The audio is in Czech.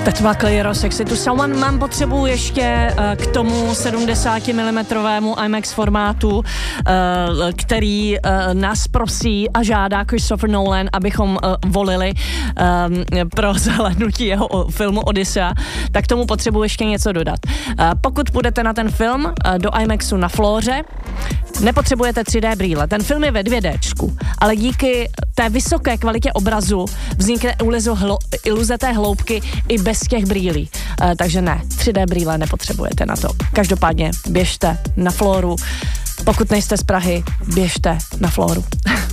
Clear Sexy to Someone. Mám potřebu ještě k tomu 70 mm IMAX formátu, který nás prosí a žádá Christopher Nolan, abychom volili pro zhlédnutí jeho filmu Odyssea, tak tomu potřebuji ještě něco dodat. Pokud půjdete na ten film do IMAXu na Flóře, nepotřebujete 3D brýle. Ten film je ve 2Dčku, ale díky té vysoké kvalitě obrazu vznikne iluze té hloubky i bez těch brýlí. Takže ne, 3D brýle nepotřebujete na to. Každopádně běžte na Flóru. Pokud nejste z Prahy, běžte na Flóru.